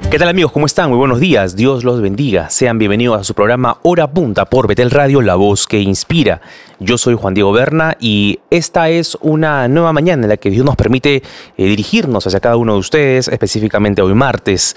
¿Qué tal, amigos? ¿Cómo están? Muy buenos días. Dios los bendiga. Sean bienvenidos a su programa Hora Punta por Betel Radio, la voz que inspira. Yo soy Juan Diego Berna y esta es una nueva mañana en la que Dios nos permite dirigirnos hacia cada uno de ustedes, específicamente hoy martes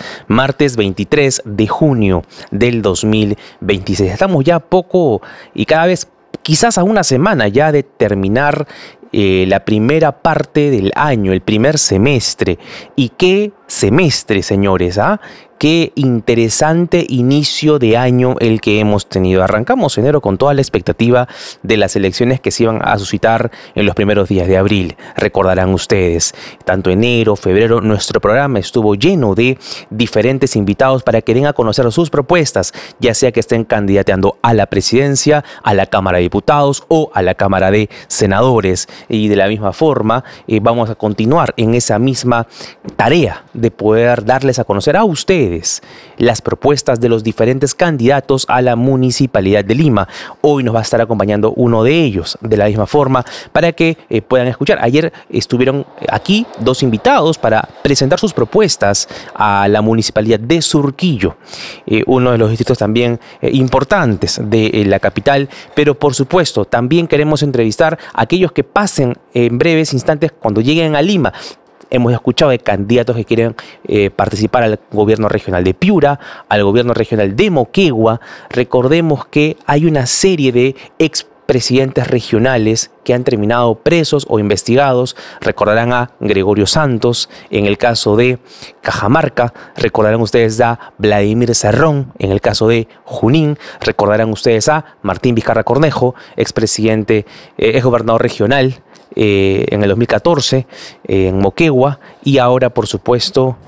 23 de junio del 2026. Estamos ya poco y cada vez quizás a una semana ya de terminar la primera parte del año, el primer semestre. ¿Y qué semestre, señores? Qué interesante inicio de año el que hemos tenido. Arrancamos enero con toda la expectativa de las elecciones que se iban a suscitar en los primeros días de abril. Recordarán ustedes, tanto enero, febrero, nuestro programa estuvo lleno de diferentes invitados para que den a conocer sus propuestas, ya sea que estén candidateando a la presidencia, a la Cámara de Diputados o a la Cámara de Senadores. Y de la misma forma vamos a continuar en esa misma tarea de poder darles a conocer a ustedes las propuestas de los diferentes candidatos a la Municipalidad de Lima. Hoy nos va a estar acompañando uno de ellos de la misma forma para que puedan escuchar. Ayer estuvieron aquí dos invitados para presentar sus propuestas a la Municipalidad de Surquillo, uno de los distritos también importantes de la capital, pero por supuesto también queremos entrevistar a aquellos que pasen en breves instantes cuando lleguen a Lima. Hemos escuchado de candidatos que quieren participar al gobierno regional de Piura, al gobierno regional de Moquegua. Recordemos que hay una serie de expresidentes regionales que han terminado presos o investigados. Recordarán a Gregorio Santos en el caso de Cajamarca. Recordarán ustedes a Vladimir Cerrón en el caso de Junín. Recordarán ustedes a Martín Vizcarra Cornejo, expresidente, exgobernador regional en el 2014 en Moquegua, y ahora por supuesto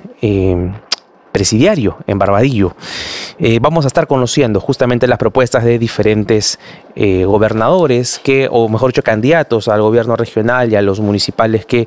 presidiario en Barbadillo. Vamos a estar conociendo justamente las propuestas de diferentes gobernadores o mejor dicho candidatos al gobierno regional y a los municipales que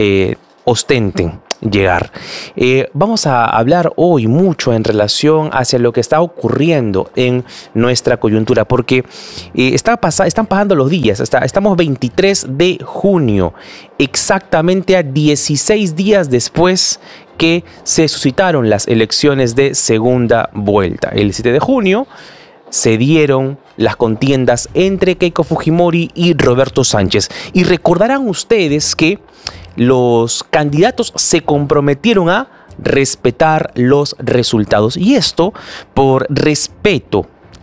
ostenten llegar. Vamos a hablar hoy mucho en relación hacia lo que está ocurriendo en nuestra coyuntura, porque están pasando los días. Estamos 23 de junio, exactamente a 16 días después que se suscitaron las elecciones de segunda vuelta. El 7 de junio se dieron las contiendas entre Keiko Fujimori y Roberto Sánchez. Y recordarán ustedes que los candidatos se comprometieron a respetar los resultados. Y esto por respeto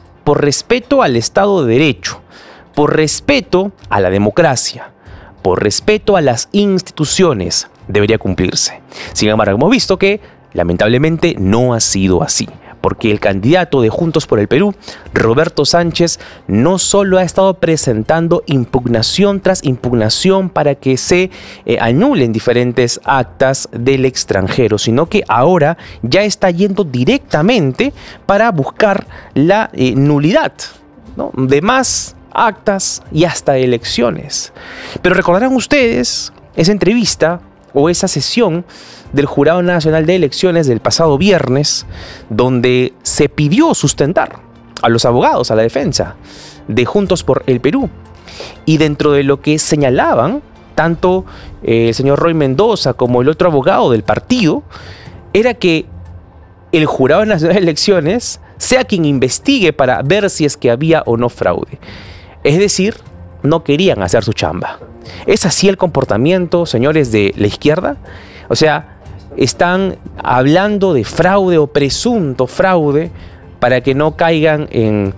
al Estado de Derecho, por respeto a la democracia, por respeto a las instituciones, debería cumplirse. Sin embargo, hemos visto que lamentablemente no ha sido así, porque el candidato de Juntos por el Perú, Roberto Sánchez, no solo ha estado presentando impugnación tras impugnación para que se anulen diferentes actas del extranjero, sino que ahora ya está yendo directamente para buscar la nulidad, ¿no?, de más actas y hasta elecciones. Pero recordarán ustedes esa entrevista o esa sesión del Jurado Nacional de Elecciones del pasado viernes, donde se pidió sustentar a los abogados, a la defensa de Juntos por el Perú. Y dentro de lo que señalaban, tanto el señor Roy Mendoza como el otro abogado del partido, era que el Jurado Nacional de Elecciones sea quien investigue para ver si es que había o no fraude. Es decir, no querían hacer su chamba. ¿Es así el comportamiento, señores de la izquierda? O sea, están hablando de fraude o presunto fraude para que no caigan en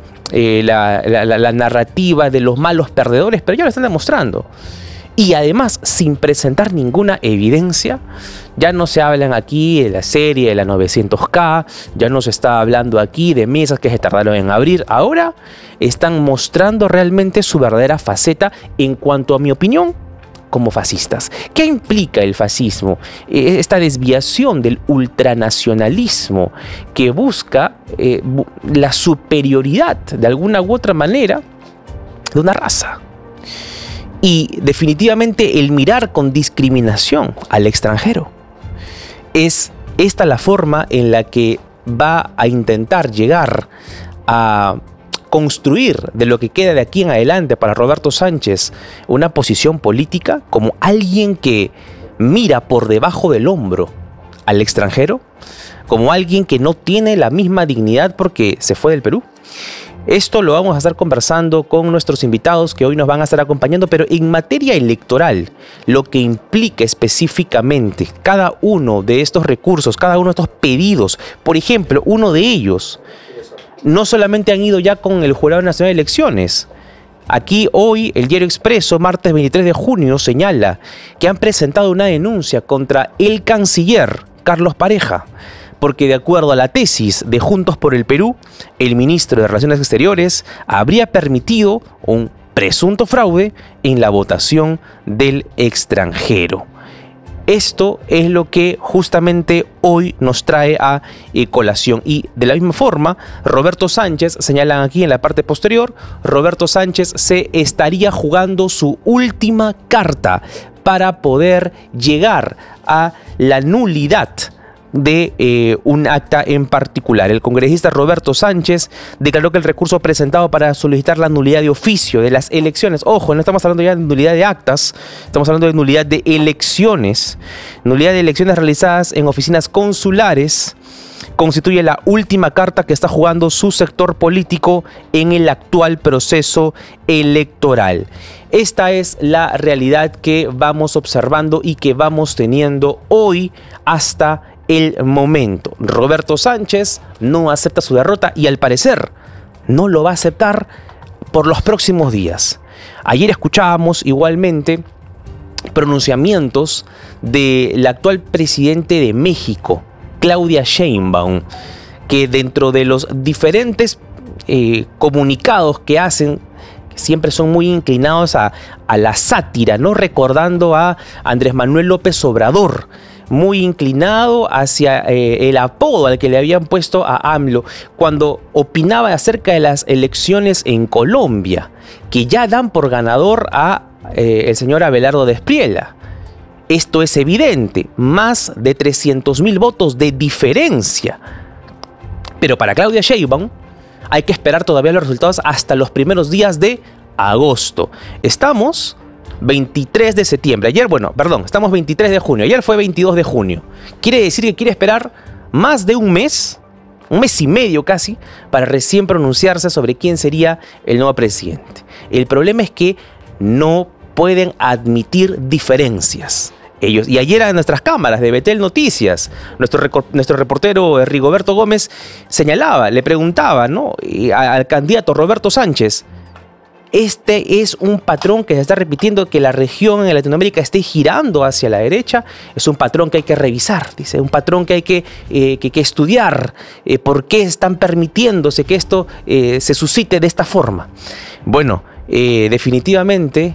la narrativa de los malos perdedores, pero ya lo están demostrando. Y además, sin presentar ninguna evidencia, ya no se hablan aquí de la serie de la 900K, ya no se está hablando aquí de mesas que se tardaron en abrir. Ahora están mostrando realmente su verdadera faceta en cuanto a mi opinión como fascistas. ¿Qué implica el fascismo? Esta desviación del ultranacionalismo que busca la superioridad de alguna u otra manera de una raza. Y definitivamente el mirar con discriminación al extranjero. Es esta la forma en la que va a intentar llegar a construir de lo que queda de aquí en adelante para Roberto Sánchez una posición política como alguien que mira por debajo del hombro al extranjero como alguien que no tiene la misma dignidad porque se fue del Perú? Esto lo vamos a estar conversando con nuestros invitados que hoy nos van a estar acompañando, pero en materia electoral, lo que implica específicamente cada uno de estos recursos, cada uno de estos pedidos. Por ejemplo, uno de ellos, no solamente han ido ya con el Jurado Nacional de Elecciones. Aquí hoy el Diario Expreso, martes 23 de junio, señala que han presentado una denuncia contra el canciller Carlos Pareja, porque de acuerdo a la tesis de Juntos por el Perú, el ministro de Relaciones Exteriores habría permitido un presunto fraude en la votación del extranjero. Esto es lo que justamente hoy nos trae a colación. Y de la misma forma, Roberto Sánchez, señalan aquí en la parte posterior, Roberto Sánchez se estaría jugando su última carta para poder llegar a la nulidad de un acta en particular. El congresista Roberto Sánchez declaró que el recurso presentado para solicitar la nulidad de oficio de las elecciones, ojo, no estamos hablando ya de nulidad de actas, estamos hablando de nulidad de elecciones realizadas en oficinas consulares, constituye la última carta que está jugando su sector político en el actual proceso electoral. Esta es la realidad que vamos observando y que vamos teniendo hoy hasta el momento. Roberto Sánchez no acepta su derrota y al parecer no lo va a aceptar por los próximos días. Ayer escuchábamos igualmente pronunciamientos del actual presidente de México, Claudia Sheinbaum, que dentro de los diferentes comunicados que hacen, siempre son muy inclinados a la sátira, ¿no? Recordando a Andrés Manuel López Obrador, muy inclinado hacia el apodo al que le habían puesto a AMLO cuando opinaba acerca de las elecciones en Colombia, que ya dan por ganador a el señor Abelardo Despriella. Esto es evidente, más de 300.000 votos de diferencia. Pero para Claudia Sheinbaum hay que esperar todavía los resultados hasta los primeros días de agosto. Estamos 23 de septiembre. Estamos 23 de junio. Ayer fue 22 de junio. Quiere decir que quiere esperar más de un mes y medio casi, para recién pronunciarse sobre quién sería el nuevo presidente. El problema es que no pueden admitir diferencias. Ellos, y ayer en nuestras cámaras de Betel Noticias, nuestro reportero Rigoberto Gómez señalaba, le preguntaba, ¿no?, al candidato Roberto Sánchez, este es un patrón que se está repitiendo, que la región en Latinoamérica esté girando hacia la derecha, es un patrón que hay que revisar, dice, un patrón que hay que estudiar, por qué están permitiéndose que esto se suscite de esta forma. Bueno, definitivamente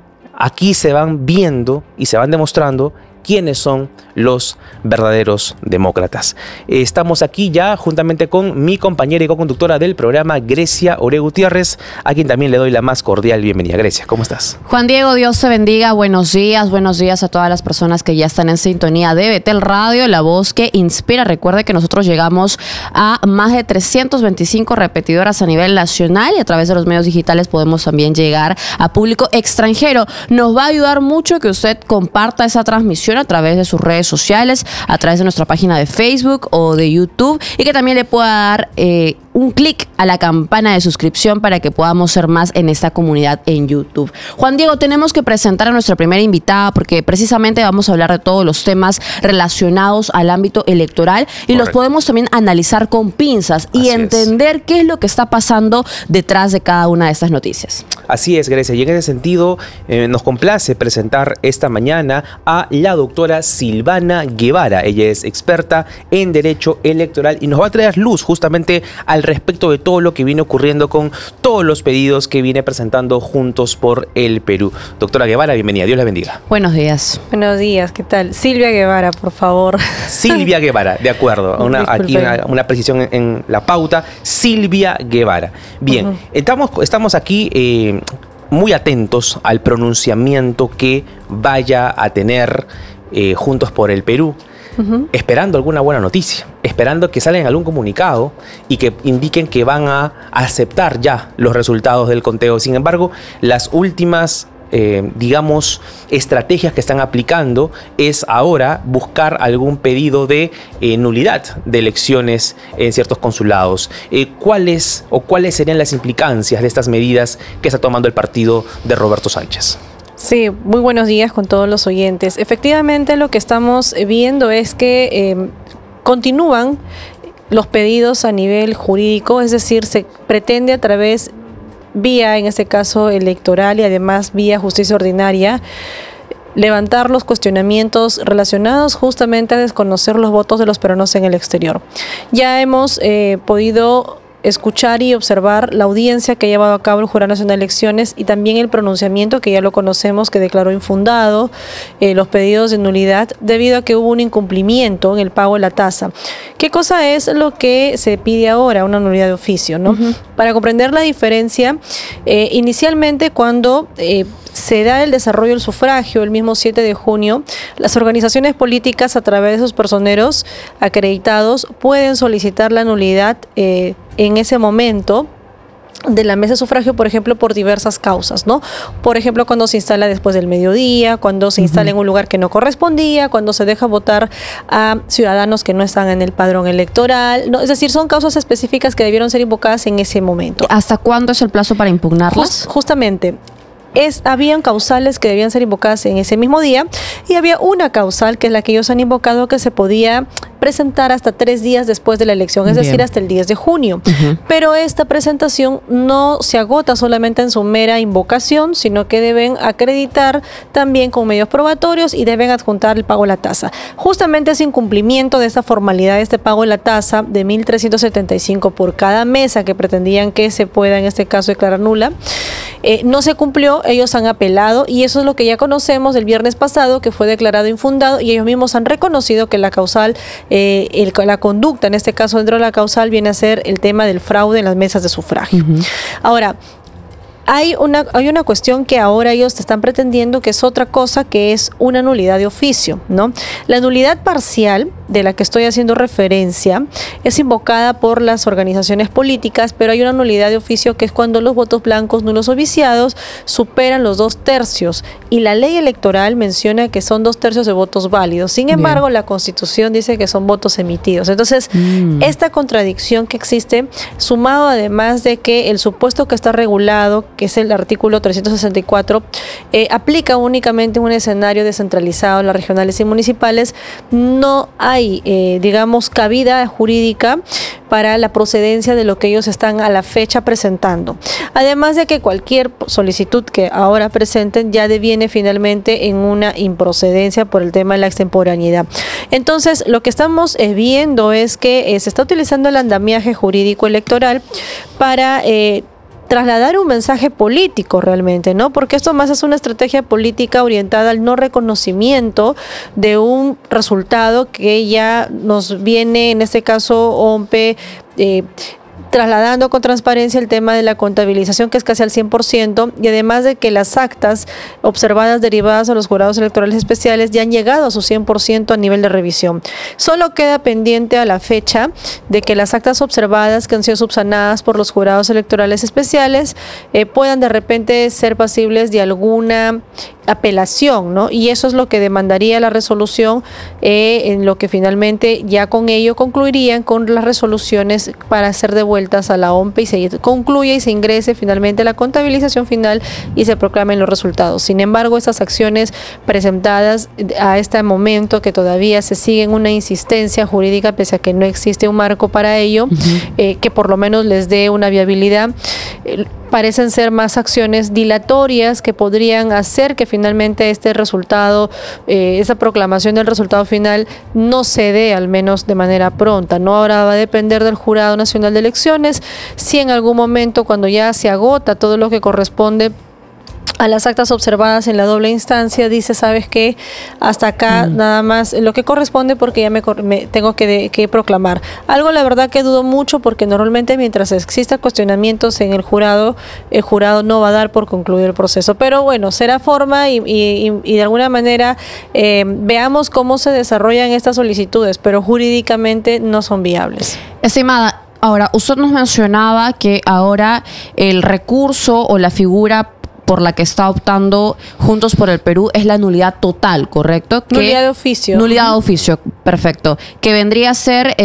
aquí se van viendo y se van demostrando quiénes son los verdaderos demócratas. Estamos aquí ya juntamente con mi compañera y co-conductora del programa, Grecia Ore Gutiérrez, a quien también le doy la más cordial bienvenida. Grecia, ¿cómo estás? Juan Diego, Dios te bendiga. Buenos días a todas las personas que ya están en sintonía de Betel Radio, la voz que inspira. Recuerde que nosotros llegamos a más de 325 repetidoras a nivel nacional y a través de los medios digitales podemos también llegar a público extranjero. Nos va a ayudar mucho que usted comparta esa transmisión a través de sus redes sociales, a través de nuestra página de Facebook o de YouTube, y que también le pueda dar un clic a la campana de suscripción para que podamos ser más en esta comunidad en YouTube. Juan Diego, tenemos que presentar a nuestra primera invitada porque precisamente vamos a hablar de todos los temas relacionados al ámbito electoral y Correcto. Los podemos también analizar con pinzas y entender qué es lo que está pasando detrás de cada una de estas noticias. Así es, Grecia, y en ese sentido nos complace presentar esta mañana a la doctora Silvana Guevara. Ella es experta en Derecho Electoral y nos va a traer luz justamente al respecto de todo lo que viene ocurriendo con todos los pedidos que viene presentando Juntos por el Perú. Doctora Guevara, bienvenida, Dios la bendiga. Buenos días. Buenos días, ¿qué tal? Silvia Guevara, por favor. Silvia Guevara, de acuerdo. Aquí una precisión en la pauta. Silvia Guevara. Bien, estamos aquí muy atentos al pronunciamiento que vaya a tener Juntos por el Perú. Esperando alguna buena noticia, esperando que salgan algún comunicado y que indiquen que van a aceptar ya los resultados del conteo. Sin embargo, las últimas digamos, estrategias que están aplicando es ahora buscar algún pedido de nulidad de elecciones en ciertos consulados. ¿Cuáles serían las implicancias de estas medidas que está tomando el partido de Roberto Sánchez? Sí, muy buenos días con todos los oyentes. Efectivamente, lo que estamos viendo es que continúan los pedidos a nivel jurídico, es decir, se pretende a través vía, en este caso electoral y además vía justicia ordinaria, levantar los cuestionamientos relacionados justamente a desconocer los votos de los peruanos en el exterior. Ya hemos podido escuchar y observar la audiencia que ha llevado a cabo el Jurado Nacional de Elecciones y también el pronunciamiento que ya lo conocemos, que declaró infundado los pedidos de nulidad debido a que hubo un incumplimiento en el pago de la tasa. ¿Qué cosa es lo que se pide ahora? Una nulidad de oficio, ¿no? Para comprender la diferencia, inicialmente cuando se da el desarrollo del sufragio el mismo 7 de junio, las organizaciones políticas a través de sus personeros acreditados pueden solicitar la nulidad en ese momento de la mesa de sufragio, por ejemplo, por diversas causas, ¿no? Por ejemplo, cuando se instala después del mediodía, cuando se instala en un lugar que no correspondía, cuando se deja votar a ciudadanos que no están en el padrón electoral, ¿no? Es decir, son causas específicas que debieron ser invocadas en ese momento. ¿Hasta cuándo es el plazo para impugnarlas? Justamente. Habían causales que debían ser invocadas en ese mismo día y había una causal que es la que ellos han invocado que se podía presentar hasta 3 días después de la elección, es decir, hasta el 10 de junio. Pero esta presentación no se agota solamente en su mera invocación, sino que deben acreditar también con medios probatorios y deben adjuntar el pago de la tasa. Justamente ese incumplimiento de esta formalidad, de este pago de la tasa de 1.375 por cada mesa que pretendían que se pueda en este caso declarar nula, no se cumplió. Ellos han apelado y eso es lo que ya conocemos del viernes pasado, que fue declarado infundado y ellos mismos han reconocido que la causal, la conducta, en este caso dentro de la causal, viene a ser el tema del fraude en las mesas de sufragio. Ahora, hay una cuestión que ahora ellos están pretendiendo, que es otra cosa, que es una nulidad de oficio, ¿no? La nulidad parcial, de la que estoy haciendo referencia, es invocada por las organizaciones políticas, pero hay una nulidad de oficio que es cuando los votos blancos, nulos o viciados superan los 2/3 y la ley electoral menciona que son 2/3 de votos válidos. Sin embargo, la Constitución dice que son votos emitidos. Entonces, esta contradicción que existe, sumado además de que el supuesto que está regulado, que es el artículo 364, aplica únicamente en un escenario descentralizado en las regionales y municipales, no hay, digamos, cabida jurídica para la procedencia de lo que ellos están a la fecha presentando. Además de que cualquier solicitud que ahora presenten ya deviene finalmente en una improcedencia por el tema de la extemporaneidad. Entonces, lo que estamos viendo es que se está utilizando el andamiaje jurídico electoral para trasladar un mensaje político realmente, ¿no? Porque esto más es una estrategia política orientada al no reconocimiento de un resultado que ya nos viene, en este caso, OMPE, trasladando con transparencia el tema de la contabilización, que es casi al 100%, y además de que las actas observadas derivadas a los jurados electorales especiales ya han llegado a su 100% a nivel de revisión. Solo queda pendiente a la fecha de que las actas observadas que han sido subsanadas por los jurados electorales especiales puedan de repente ser pasibles de alguna apelación, ¿no? Y eso es lo que demandaría la resolución, en lo que finalmente ya con ello concluirían con las resoluciones para ser devueltas a la OMPE y se concluya y se ingrese finalmente la contabilización final y se proclamen los resultados. Sin embargo, estas acciones presentadas a este momento, que todavía se siguen una insistencia jurídica pese a que no existe un marco para ello, que por lo menos les dé una viabilidad, parecen ser más acciones dilatorias que podrían hacer que finalmente este resultado, esa proclamación del resultado final no se dé, al menos de manera pronta, ¿no? Ahora va a depender del Jurado Nacional de Elecciones si en algún momento, cuando ya se agota todo lo que corresponde a las actas observadas en la doble instancia, dice, ¿sabes qué? Hasta acá nada más lo que corresponde, porque ya me tengo que proclamar. Algo, la verdad, que dudo mucho, porque normalmente mientras exista cuestionamientos en el jurado no va a dar por concluir el proceso. Pero bueno, será forma y de alguna manera veamos cómo se desarrollan estas solicitudes, pero jurídicamente no son viables. Estimada, ahora, usted nos mencionaba que ahora el recurso o la figura por la que está optando Juntos por el Perú es la nulidad total, ¿correcto? Nulidad de oficio. Nulidad de oficio, perfecto. Que vendría a ser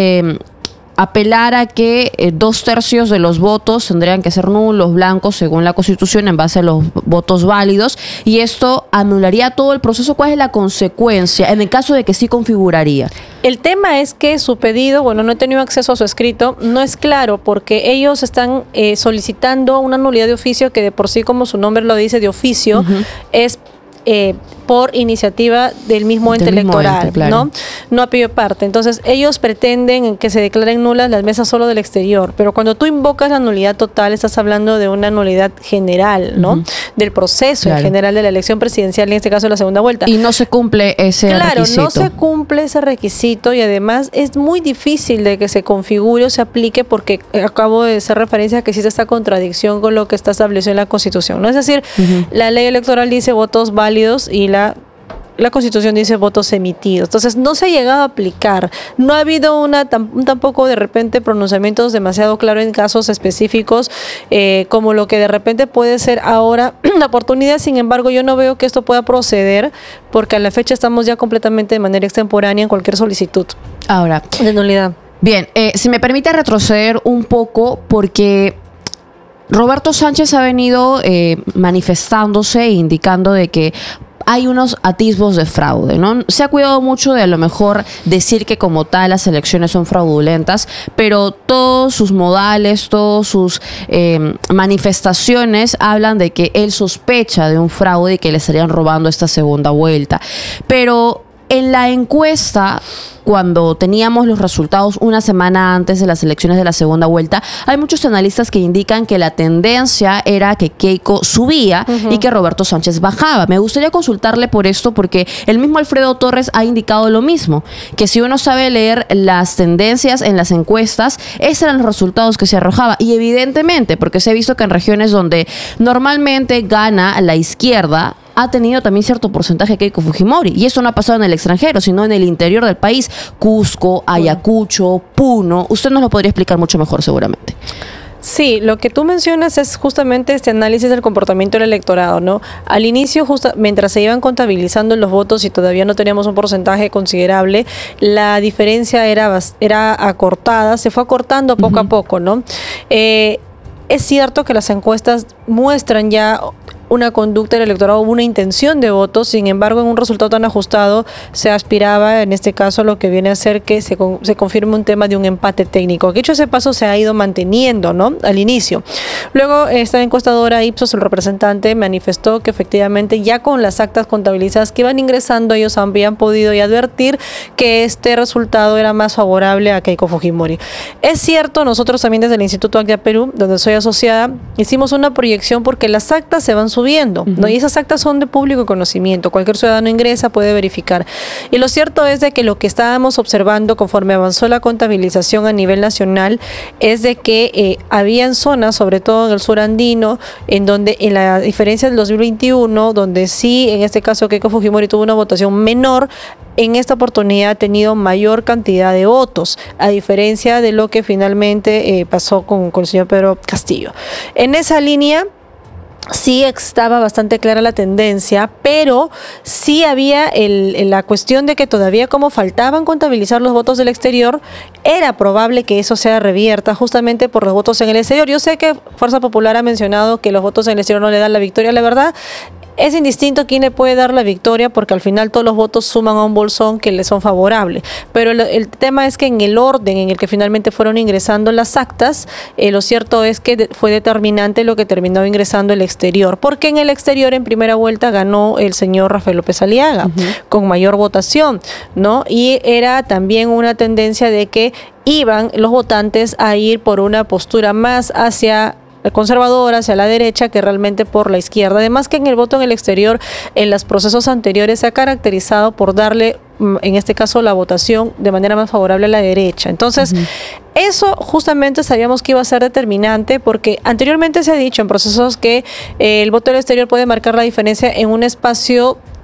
apelar a que 2/3 de los votos tendrían que ser nulos, blancos, según la Constitución, en base a los votos válidos, y esto anularía todo el proceso. ¿Cuál es la consecuencia en el caso de que sí configuraría? El tema es que su pedido, bueno, no he tenido acceso a su escrito, no es claro porque ellos están solicitando una nulidad de oficio que de por sí, como su nombre lo dice, de oficio, es por iniciativa del mismo ente electoral, claro, ¿no? No a pie parte. Entonces, ellos pretenden que se declaren nulas las mesas solo del exterior, pero cuando tú invocas la nulidad total, estás hablando de una nulidad general, ¿no? Del proceso en general de la elección presidencial, en este caso la segunda vuelta. Y no se cumple ese requisito. Claro, no se cumple ese requisito y además es muy difícil de que se configure o se aplique porque acabo de hacer referencia a que existe esta contradicción con lo que está establecido en la Constitución, ¿no? Es decir, la ley electoral dice votos válidos y la Constitución dice votos emitidos. Entonces, no se ha llegado a aplicar. No ha habido tampoco de repente pronunciamientos demasiado claros en casos específicos, como lo que de repente puede ser ahora la oportunidad. Sin embargo, yo no veo que esto pueda proceder porque a la fecha estamos ya completamente de manera extemporánea en cualquier solicitud ahora de nulidad. Bien, si me permite retroceder un poco porque Roberto Sánchez ha venido manifestándose e indicando de que hay unos atisbos de fraude, ¿no? Se ha cuidado mucho de a lo mejor decir que como tal las elecciones son fraudulentas, pero todos sus modales, todas sus manifestaciones hablan de que él sospecha de un fraude y que le estarían robando esta segunda vuelta. Pero en la encuesta, cuando teníamos los resultados una semana antes de las elecciones de la segunda vuelta, hay muchos analistas que indican que la tendencia era que Keiko subía y que Roberto Sánchez bajaba. Me gustaría consultarle por esto porque el mismo Alfredo Torres ha indicado lo mismo, que si uno sabe leer las tendencias en las encuestas, esos eran los resultados que se arrojaba. Y evidentemente, porque se ha visto que en regiones donde normalmente gana la izquierda, ha tenido también cierto porcentaje Keiko Fujimori. Y eso no ha pasado en el extranjero, sino en el interior del país. Cusco, Ayacucho, Puno. Usted nos lo podría explicar mucho mejor seguramente. Sí, lo que tú mencionas es justamente este análisis del comportamiento del electorado, ¿no? Al inicio, mientras se iban contabilizando los votos y todavía no teníamos un porcentaje considerable, la diferencia era acortada, se fue acortando poco a poco, ¿no? Es cierto que las encuestas muestran ya una conducta del electorado, una intención de voto. Sin embargo, en un resultado tan ajustado se aspiraba, en este caso, lo que viene a ser que se confirme un tema de un empate técnico. Que hecho ese paso se ha ido manteniendo, ¿no? Al inicio. Luego, esta encuestadora Ipsos, el representante, manifestó que efectivamente ya con las actas contabilizadas que iban ingresando, ellos habían podido y advertir que este resultado era más favorable a Keiko Fujimori. Es cierto, nosotros también desde el Instituto Acta Perú, donde soy asociada, hicimos una proyección porque las actas se van subiendo, ¿no? Y esas actas son de público conocimiento, cualquier ciudadano ingresa, puede verificar. Y lo cierto es de que lo que estábamos observando conforme avanzó la contabilización a nivel nacional es de que habían zonas, sobre todo en el sur andino, en donde en la diferencia del 2021, donde sí, en este caso Keiko Fujimori tuvo una votación menor, en esta oportunidad ha tenido mayor cantidad de votos, a diferencia de lo que finalmente pasó con el señor Pedro Castillo. En esa línea, sí estaba bastante clara la tendencia, pero sí había la cuestión de que todavía como faltaban contabilizar los votos del exterior, era probable que eso sea revierta justamente por los votos en el exterior. Yo sé que Fuerza Popular ha mencionado que los votos en el exterior no le dan la victoria. La verdad, es indistinto quién le puede dar la victoria porque al final todos los votos suman a un bolsón que le son favorables. Pero el tema es que en el orden en el que finalmente fueron ingresando las actas, lo cierto es que fue determinante lo que terminó ingresando el exterior. Porque en el exterior, en primera vuelta, ganó el señor Rafael López Aliaga con mayor votación, ¿no? Y era también una tendencia de que iban los votantes a ir por una postura más hacia conservadora, hacia la derecha, que realmente por la izquierda. Además que en el voto en el exterior, en los procesos anteriores, se ha caracterizado por darle, en este caso, la votación de manera más favorable a la derecha. Entonces, eso justamente sabíamos que iba a ser determinante porque anteriormente se ha dicho en procesos que el voto del exterior puede marcar la diferencia en un espacio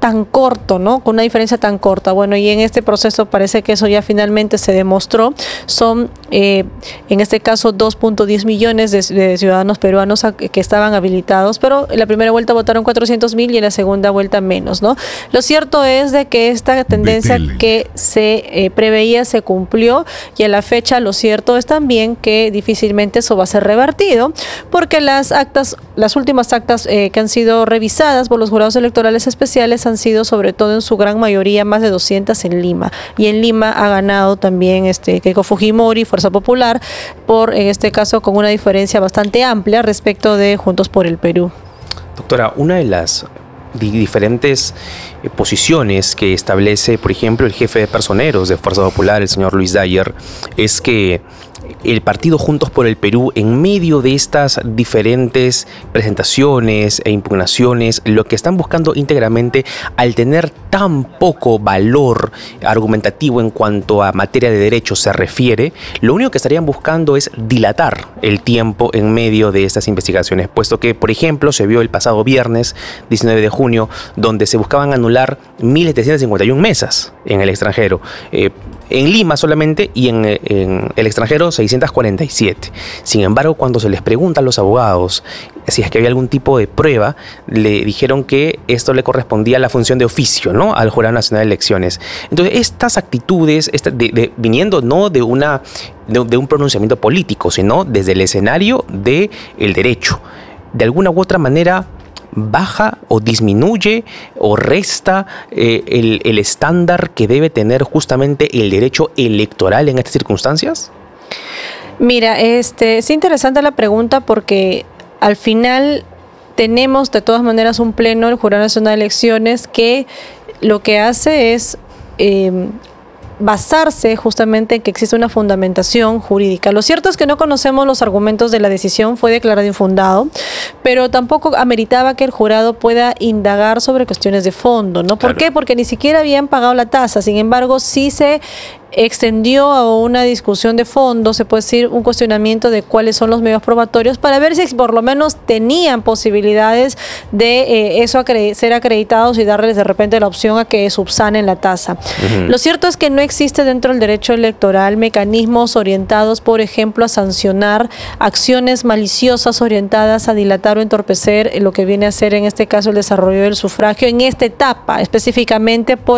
tan corto, ¿no? Con una diferencia tan corta. Bueno, y en este proceso parece que eso ya finalmente se demostró. Son, en este caso, 2.10 millones de ciudadanos peruanos que estaban habilitados, pero en la primera vuelta votaron 400.000 y en la segunda vuelta menos, ¿no? Lo cierto es de que esta tendencia que se preveía se cumplió, y a la fecha lo cierto es también que difícilmente eso va a ser revertido, porque las últimas actas que han sido revisadas por los jurados electorales especiales han sido sobre todo en su gran mayoría más de 200 en Lima, y en Lima ha ganado también Keiko Fujimori, Fuerza Popular, en este caso con una diferencia bastante amplia respecto de Juntos por el Perú. Doctora, una de las diferentes posiciones que establece, por ejemplo, el jefe de personeros de Fuerza Popular, el señor Luis Dyer, es que el partido Juntos por el Perú, en medio de estas diferentes presentaciones e impugnaciones, lo que están buscando íntegramente, al tener tan poco valor argumentativo en cuanto a materia de derecho se refiere, lo único que estarían buscando es dilatar el tiempo en medio de estas investigaciones, puesto que, por ejemplo, se vio el pasado viernes 19 de junio, donde se buscaban anular 1.751 mesas en el extranjero, en Lima solamente, y en el extranjero 647. Sin embargo, cuando se les pregunta a los abogados si es que había algún tipo de prueba, le dijeron que esto le correspondía a la función de oficio, ¿no?, al Jurado Nacional de Elecciones. Entonces, estas actitudes, viniendo no de un pronunciamiento político, sino desde el escenario del derecho, de alguna u otra manera baja o disminuye o resta el estándar que debe tener justamente el derecho electoral en estas circunstancias? Mira, es interesante la pregunta, porque al final tenemos de todas maneras un pleno, el Jurado Nacional de Elecciones, que lo que hace es basarse justamente en que existe una fundamentación jurídica. Lo cierto es que no conocemos los argumentos de la decisión, fue declarado infundado, pero tampoco ameritaba que el jurado pueda indagar sobre cuestiones de fondo, ¿no? ¿Por qué? Porque ni siquiera habían pagado la tasa. Sin embargo, sí se extendió a una discusión de fondo, se puede decir un cuestionamiento de cuáles son los medios probatorios, para ver si por lo menos tenían posibilidades de ser acreditados y darles de repente la opción a que subsanen la tasa. Lo cierto es que no existe dentro del derecho electoral mecanismos orientados, por ejemplo, a sancionar acciones maliciosas orientadas a dilatar o entorpecer lo que viene a ser en este caso el desarrollo del sufragio en esta etapa, específicamente por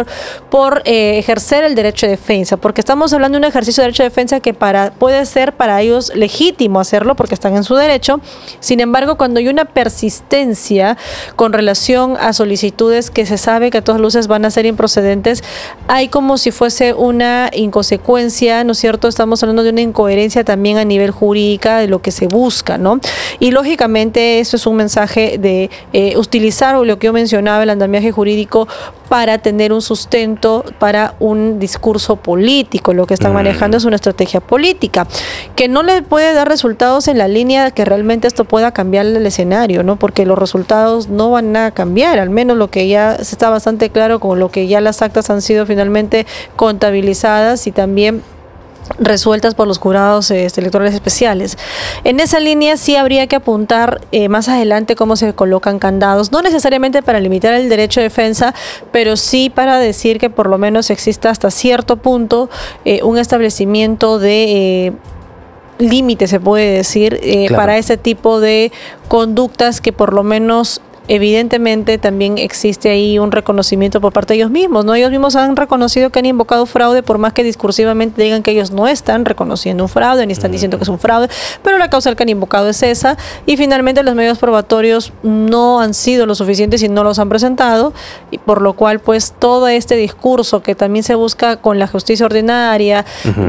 ejercer el derecho de defensa, porque estamos hablando de un ejercicio de derecho de defensa que puede ser para ellos legítimo hacerlo porque están en su derecho. Sin embargo, cuando hay una persistencia con relación a solicitudes que se sabe que a todas luces van a ser improcedentes, hay como si fuese una inconsecuencia, ¿no es cierto? Estamos hablando de una incoherencia también a nivel jurídica de lo que se busca, ¿no? Y lógicamente eso es un mensaje de utilizar lo que yo mencionaba, el andamiaje jurídico, para tener un sustento para un discurso político. Lo que están manejando es una estrategia política que no le puede dar resultados en la línea que realmente esto pueda cambiar el escenario, ¿no? Porque los resultados no van a cambiar, al menos lo que ya está bastante claro con lo que ya las actas han sido finalmente contabilizadas y también resueltas por los jurados electorales especiales. En esa línea sí habría que apuntar más adelante cómo se colocan candados, no necesariamente para limitar el derecho de defensa, pero sí para decir que por lo menos exista hasta cierto punto un establecimiento de límite, se puede decir, claro, para ese tipo de conductas que por lo menos evidentemente también existe ahí un reconocimiento por parte de ellos mismos, ¿no? Ellos mismos han reconocido que han invocado fraude, por más que discursivamente digan que ellos no están reconociendo un fraude, ni están diciendo que es un fraude, pero la causa que han invocado es esa, y finalmente los medios probatorios no han sido lo suficientes y no los han presentado, y por lo cual pues todo este discurso que también se busca con la justicia ordinaria,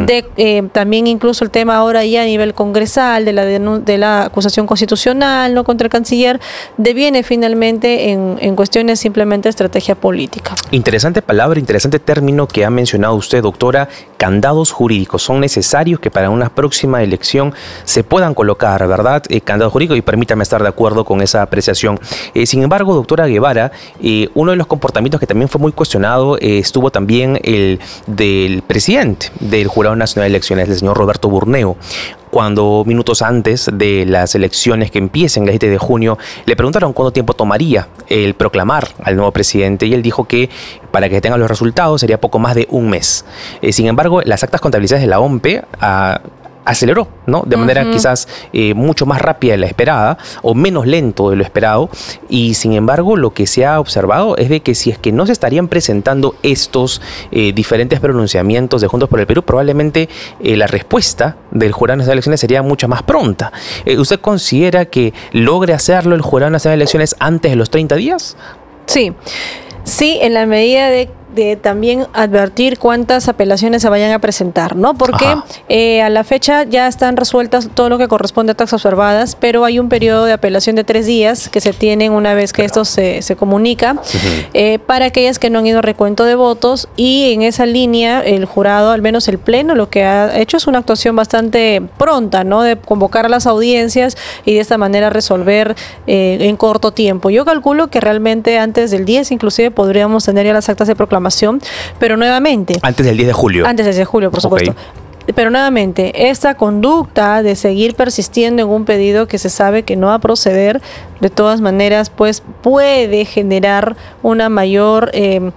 también incluso el tema ahora ya a nivel congresal de la acusación constitucional, ¿no?, contra el canciller, deviene finalmente en cuestiones simplemente de estrategia política. Interesante palabra, interesante término que ha mencionado usted, doctora. Candados jurídicos son necesarios que para una próxima elección se puedan colocar, ¿verdad? Candados jurídicos, y permítame estar de acuerdo con esa apreciación. Sin embargo, doctora Guevara, uno de los comportamientos que también fue muy cuestionado estuvo también el del presidente del Jurado Nacional de Elecciones, el señor Roberto Burneo. cuando minutos antes de las elecciones que empiecen el 7 de junio, le preguntaron cuánto tiempo tomaría el proclamar al nuevo presidente y él dijo que para que tengan los resultados sería poco más de un mes. Sin embargo, las actas contabilizadas de la OMPE aceleró, ¿no? De manera quizás mucho más rápida de la esperada o menos lento de lo esperado, y sin embargo lo que se ha observado es de que si es que no se estarían presentando estos diferentes pronunciamientos de Juntos por el Perú, probablemente la respuesta del Jurado Nacional de Elecciones sería mucho más pronta. ¿Usted considera que logre hacerlo el Jurado Nacional de Elecciones antes de los 30 días? Sí, en la medida de también advertir cuántas apelaciones se vayan a presentar, ¿no? Porque a la fecha ya están resueltas todo lo que corresponde a actas observadas, pero hay un periodo de apelación de 3 días que se tienen una vez que esto se comunica para aquellas que no han ido a recuento de votos, y en esa línea el jurado, al menos el pleno, lo que ha hecho es una actuación bastante pronta, ¿no? De convocar a las audiencias y de esta manera resolver en corto tiempo. Yo calculo que realmente antes del 10 inclusive podríamos tener ya las actas de proclamación, pero nuevamente... Antes del 10 de julio. Antes del 10 de julio, por supuesto. Pero nuevamente, esta conducta de seguir persistiendo en un pedido que se sabe que no va a proceder, de todas maneras, pues puede generar una mayor,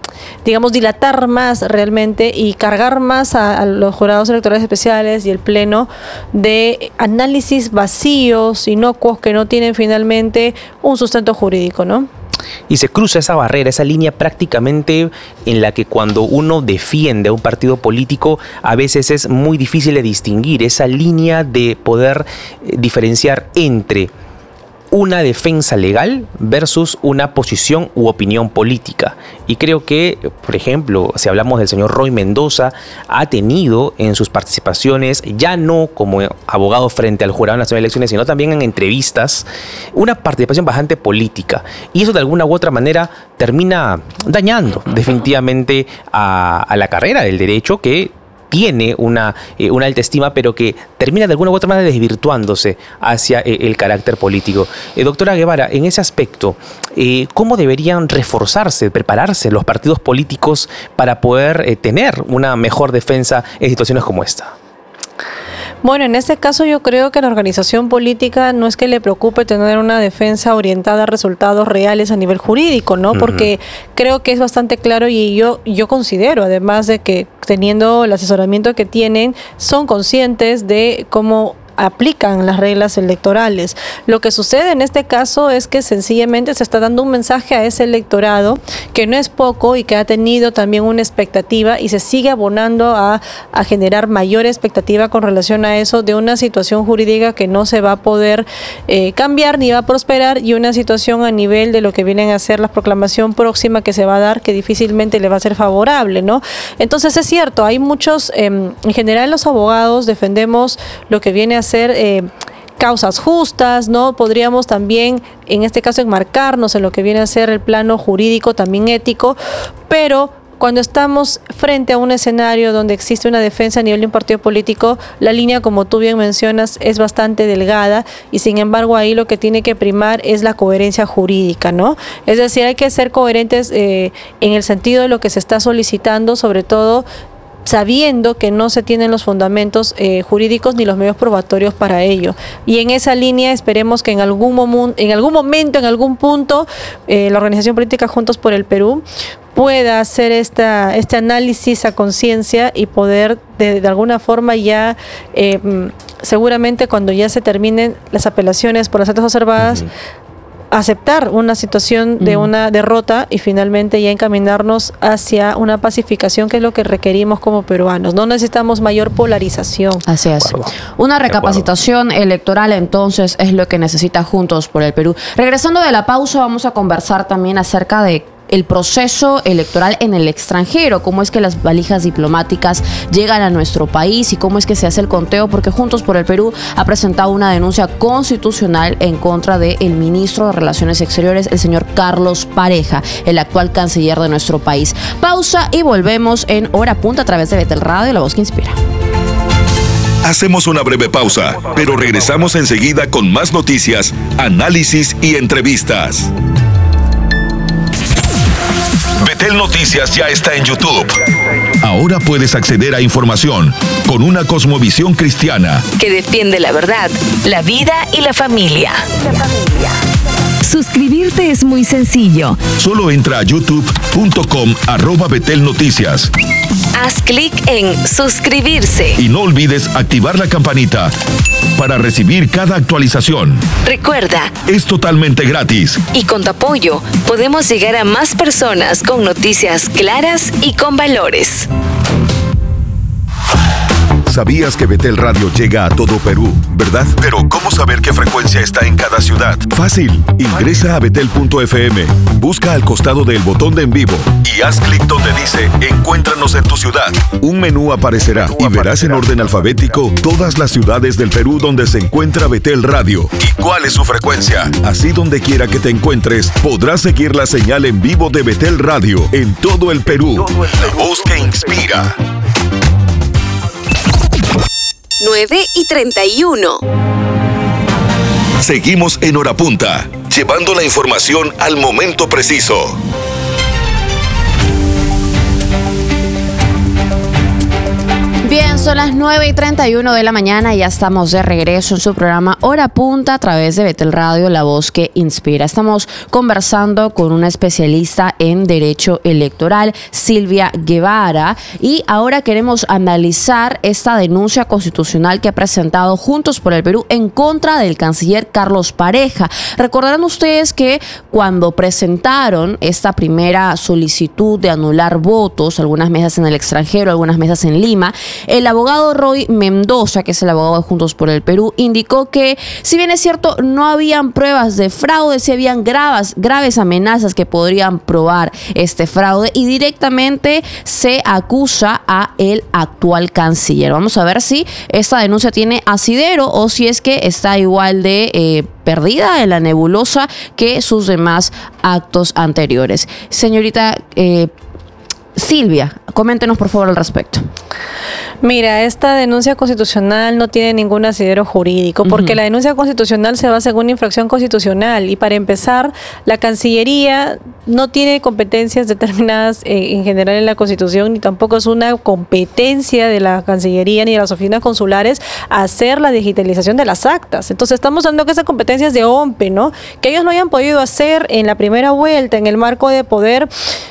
dilatar más realmente y cargar más a los jurados electorales especiales y el pleno de análisis vacíos, inocuos, que no tienen finalmente un sustento jurídico, ¿no? Y se cruza esa barrera, esa línea prácticamente en la que cuando uno defiende a un partido político a veces es muy difícil de distinguir esa línea de poder diferenciar entre una defensa legal versus una posición u opinión política. Y creo que, por ejemplo, si hablamos del señor Roy Mendoza, ha tenido en sus participaciones, ya no como abogado frente al Jurado Nacional de Elecciones, sino también en entrevistas, una participación bastante política. Y eso de alguna u otra manera termina dañando definitivamente a la carrera del derecho, que tiene una alta estima, pero que termina de alguna u otra manera desvirtuándose hacia el carácter político. Doctora Guevara, en ese aspecto, ¿cómo deberían reforzarse, prepararse los partidos políticos para poder tener una mejor defensa en situaciones como esta? Bueno, en este caso yo creo que a la organización política no es que le preocupe tener una defensa orientada a resultados reales a nivel jurídico, ¿no? Porque creo que es bastante claro, y yo considero, además de que teniendo el asesoramiento que tienen, son conscientes de cómo aplican las reglas electorales. Lo que sucede en este caso es que sencillamente se está dando un mensaje a ese electorado que no es poco y que ha tenido también una expectativa, y se sigue abonando a generar mayor expectativa con relación a eso, de una situación jurídica que no se va a poder cambiar ni va a prosperar, y una situación a nivel de lo que vienen a ser la proclamación próxima que se va a dar, que difícilmente le va a ser favorable, ¿no? Entonces es cierto, hay muchos, en general los abogados defendemos lo que viene a ser causas justas, ¿no? Podríamos también, en este caso, enmarcarnos en lo que viene a ser el plano jurídico, también ético, pero cuando estamos frente a un escenario donde existe una defensa a nivel de un partido político, la línea, como tú bien mencionas, es bastante delgada, y sin embargo ahí lo que tiene que primar es la coherencia jurídica, ¿no? Es decir, hay que ser coherentes en el sentido de lo que se está solicitando, sobre todo sabiendo que no se tienen los fundamentos jurídicos ni los medios probatorios para ello. Y en esa línea esperemos que en algún momento, en algún punto, la organización política Juntos por el Perú pueda hacer este análisis a conciencia y poder de alguna forma ya, seguramente cuando ya se terminen las apelaciones por las actas observadas, aceptar una situación de una derrota y finalmente ya encaminarnos hacia una pacificación, que es lo que requerimos como peruanos. No necesitamos mayor polarización. Así es. Una recapacitación electoral entonces es lo que necesita Juntos por el Perú. Regresando de la pausa, vamos a conversar también acerca de el proceso electoral en el extranjero, cómo es que las valijas diplomáticas llegan a nuestro país y cómo es que se hace el conteo, porque Juntos por el Perú ha presentado una denuncia constitucional en contra del ministro de Relaciones Exteriores, el señor Carlos Pareja, el actual canciller de nuestro país. Pausa y volvemos en Hora Punta a través de Betel Radio, la voz que inspira. Hacemos una breve pausa, pero regresamos enseguida con más noticias, análisis y entrevistas. Betel Noticias ya está en YouTube. Ahora puedes acceder a información con una cosmovisión cristiana que defiende la verdad, la vida y la familia. Suscribirte es muy sencillo. Solo entra a youtube.com/Betel Noticias. Haz clic en suscribirse. Y no olvides activar la campanita para recibir cada actualización. Recuerda, es totalmente gratis. Y con tu apoyo podemos llegar a más personas con noticias claras y con valores. ¿Sabías que Betel Radio llega a todo Perú, verdad? Pero ¿cómo saber qué frecuencia está en cada ciudad? Fácil. Ingresa a betel.fm, busca al costado del botón de en vivo y haz clic donde dice Encuéntranos en tu ciudad. Un menú aparecerá y verás en orden alfabético todas las ciudades del Perú donde se encuentra Betel Radio y cuál es su frecuencia. Así, donde quiera que te encuentres, podrás seguir la señal en vivo de Betel Radio en todo el Perú. La voz que inspira. 9:31. Seguimos en Hora Punta, llevando la información al momento preciso. Bien, son las 9:31 de la mañana y ya estamos de regreso en su programa Hora Punta a través de Betel Radio, la voz que inspira. Estamos conversando con una especialista en Derecho Electoral, Silvia Guevara, y ahora queremos analizar esta denuncia constitucional que ha presentado Juntos por el Perú en contra del canciller Carlos Pareja. Recordarán ustedes que cuando presentaron esta primera solicitud de anular votos, algunas mesas en el extranjero, algunas mesas en Lima, el abogado Roy Mendoza, que es el abogado de Juntos por el Perú, indicó que, si bien es cierto, no habían pruebas de fraude, sí habían graves amenazas que podrían probar este fraude, y directamente se acusa a el actual canciller. Vamos a ver si esta denuncia tiene asidero o si es que está igual de perdida en la nebulosa que sus demás actos anteriores. Señorita Silvia, coméntenos por favor al respecto. Mira, esta denuncia constitucional no tiene ningún asidero jurídico, porque la denuncia constitucional se basa en una infracción constitucional, y para empezar, la Cancillería no tiene competencias determinadas en general en la Constitución, ni tampoco es una competencia de la Cancillería ni de las oficinas consulares hacer la digitalización de las actas. Entonces estamos dando que esas competencias de OMPE, ¿no? Que ellos no hayan podido hacer en la primera vuelta, en el marco de poder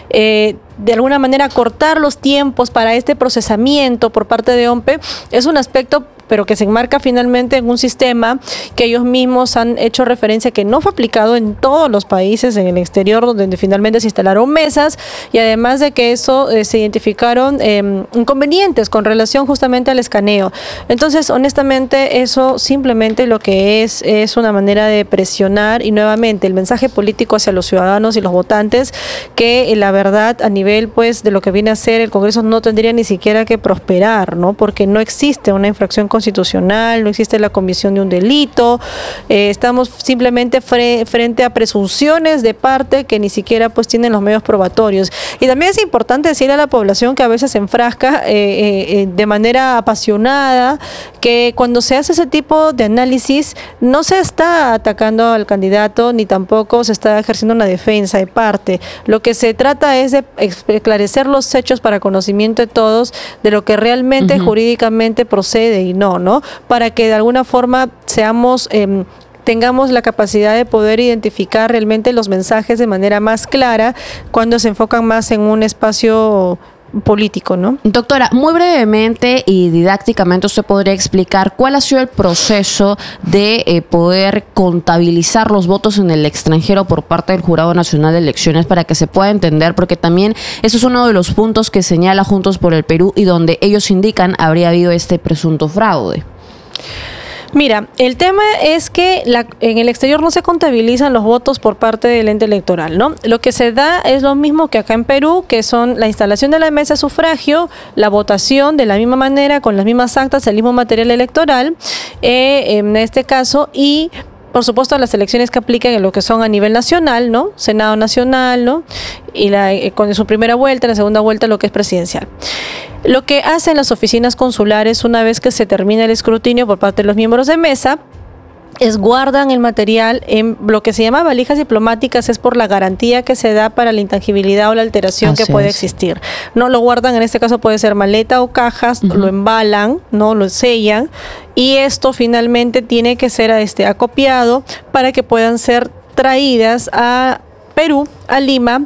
de alguna manera cortar los tiempos para este procesamiento por parte de OMPE, es un aspecto pero que se enmarca finalmente en un sistema que ellos mismos han hecho referencia que no fue aplicado en todos los países en el exterior donde finalmente se instalaron mesas, y además de que eso se identificaron inconvenientes con relación justamente al escaneo. Entonces, honestamente, eso simplemente lo que es una manera de presionar, y nuevamente el mensaje político hacia los ciudadanos y los votantes, que la verdad a nivel pues de lo que viene a ser el Congreso no tendría ni siquiera que prosperar, ¿no? Porque no existe una infracción constitucional, no existe la comisión de un delito, estamos simplemente frente a presunciones de parte que ni siquiera pues tienen los medios probatorios. Y también es importante decirle a la población que a veces se enfrasca de manera apasionada, que cuando se hace ese tipo de análisis no se está atacando al candidato ni tampoco se está ejerciendo una defensa de parte. Lo que se trata es de esclarecer los hechos para conocimiento de todos de lo que realmente jurídicamente procede y no, para que de alguna forma tengamos la capacidad de poder identificar realmente los mensajes de manera más clara cuando se enfocan más en un espacio político, ¿no? Doctora, muy brevemente y didácticamente usted podría explicar cuál ha sido el proceso de poder contabilizar los votos en el extranjero por parte del Jurado Nacional de Elecciones, para que se pueda entender, porque también eso es uno de los puntos que señala Juntos por el Perú y donde ellos indican habría habido este presunto fraude. Mira, el tema es que en el exterior no se contabilizan los votos por parte del ente electoral, ¿no? Lo que se da es lo mismo que acá en Perú, que son la instalación de la mesa de sufragio, la votación de la misma manera, con las mismas actas, el mismo material electoral, en este caso, y por supuesto las elecciones que aplican en lo que son a nivel nacional, ¿no? Senado nacional, ¿no? Y con su primera vuelta, la segunda vuelta lo que es presidencial. Lo que hacen las oficinas consulares una vez que se termina el escrutinio por parte de los miembros de mesa guardan el material en lo que se llama valijas diplomáticas, es por la garantía que se da para la intangibilidad o la alteración que puede existir. No lo guardan, en este caso puede ser maleta o cajas, lo embalan, no lo sellan, y esto finalmente tiene que ser acopiado para que puedan ser traídas a Perú, a Lima,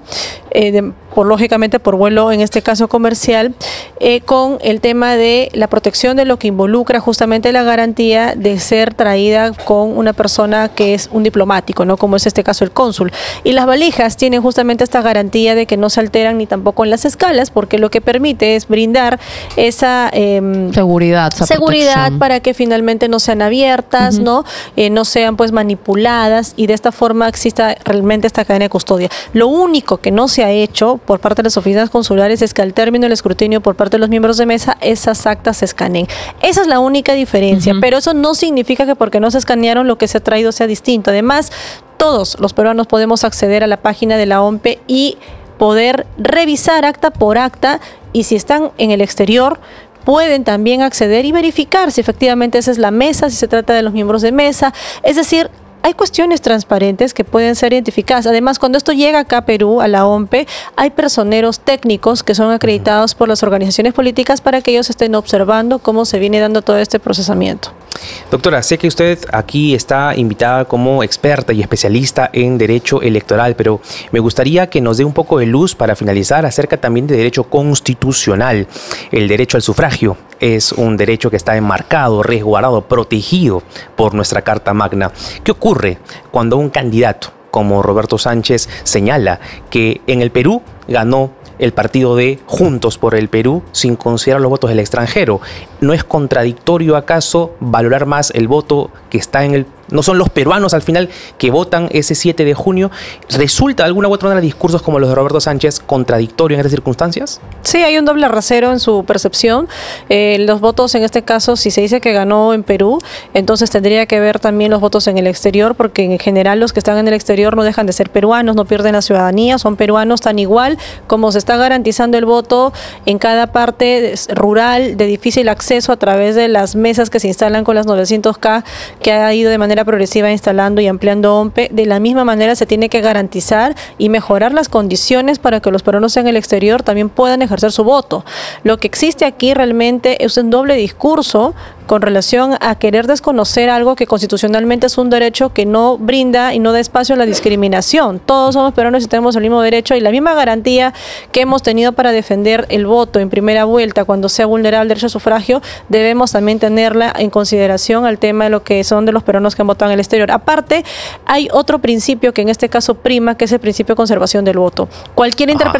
lógicamente por vuelo, en este caso comercial, con el tema de la protección de lo que involucra justamente la garantía de ser traída con una persona que es un diplomático, ¿no? Como es este caso el cónsul. Y las valijas tienen justamente esta garantía de que no se alteran ni tampoco en las escalas, porque lo que permite es brindar esa seguridad para que finalmente no sean abiertas, ¿no? No sean pues manipuladas, y de esta forma exista realmente esta cadena de custodia. Lo único que no se ha hecho por parte de las oficinas consulares es que al término del escrutinio por parte de los miembros de mesa, esas actas se escaneen. Esa es la única diferencia, pero eso no significa que porque no se escanearon lo que se ha traído sea distinto. Además, todos los peruanos podemos acceder a la página de la OMPE y poder revisar acta por acta, y si están en el exterior, pueden también acceder y verificar si efectivamente esa es la mesa, si se trata de los miembros de mesa. Es decir, hay cuestiones transparentes que pueden ser identificadas. Además, cuando esto llega acá a Perú, a la OMPE, hay personeros técnicos que son acreditados por las organizaciones políticas para que ellos estén observando cómo se viene dando todo este procesamiento. Doctora, sé que usted aquí está invitada como experta y especialista en derecho electoral, pero me gustaría que nos dé un poco de luz para finalizar acerca también de derecho constitucional. El derecho al sufragio es un derecho que está enmarcado, resguardado, protegido por nuestra Carta Magna. ¿Qué ocurre cuando un candidato como Roberto Sánchez señala que en el Perú ganó el partido de Juntos por el Perú sin considerar los votos del extranjero? ¿No es contradictorio acaso valorar más el voto que está en el... ¿No son los peruanos al final que votan ese 7 de junio? ¿Resulta de alguna u otra manera discursos como los de Roberto Sánchez contradictorio en estas circunstancias? Sí, hay un doble rasero en su percepción. Los votos, en este caso, si se dice que ganó en Perú, entonces tendría que ver también los votos en el exterior, porque en general los que están en el exterior no dejan de ser peruanos, no pierden la ciudadanía, son peruanos tan igual como se está garantizando el voto en cada parte rural de difícil acceso a través de las mesas que se instalan con las 900K que ha ido de manera progresiva instalando y ampliando OMPE. De la misma manera se tiene que garantizar y mejorar las condiciones para que los peruanos en el exterior también puedan ejercer su voto. Lo que existe aquí realmente es un doble discurso con relación a querer desconocer algo que constitucionalmente es un derecho que no brinda y no da espacio a la discriminación. Todos somos peruanos y tenemos el mismo derecho y la misma garantía que hemos tenido para defender el voto en primera vuelta cuando sea vulnerable el derecho a sufragio, debemos también tenerla en consideración al tema de lo que son de los peruanos que han votado en el exterior. Aparte, hay otro principio que en este caso prima, que es el principio de conservación del voto. Cualquier interpretación